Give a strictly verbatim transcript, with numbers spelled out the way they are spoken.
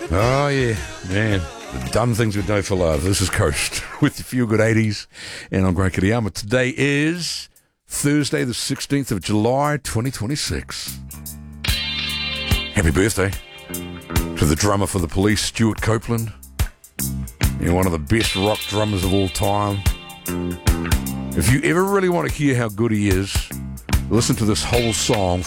Oh, yeah, man. The dumb things we know for love. This is Coast with the Feel Good eighties. And I'm Grant Kiriyama. Today is Thursday, the sixteenth of July, twenty twenty-six. Happy birthday to the drummer for the Police, Stuart Copeland. You're one of the best rock drummers of all time. If you ever really want to hear how good he is, listen to this whole song